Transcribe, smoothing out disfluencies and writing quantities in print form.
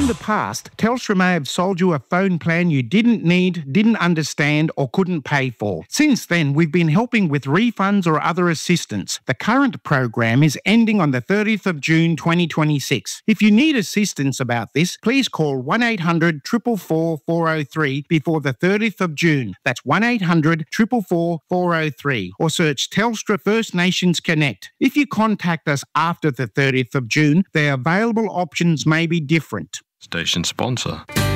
the past, Telstra may have sold you a phone plan you didn't need, didn't understand, or couldn't pay for. Since then, we've been helping with refunds or other assistance. The current program is ending on the 30th of June 2026. If you need assistance about this, please call 1800 444 403 before the 30th of June. That's 1800 444 403, or search Telstra First Nations Connect. If you contact us after the 30th of June, the available options may be different. Station sponsor.